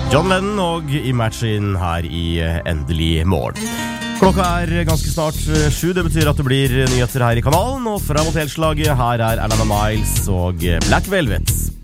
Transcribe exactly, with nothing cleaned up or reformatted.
John Lennon og Imagine her i Endelig morgen. Klokka er ganske snart sju, det betyr at det blir nyheter her i kanalen, og fra mot helslaget her er Alana Miles og Black Velvet.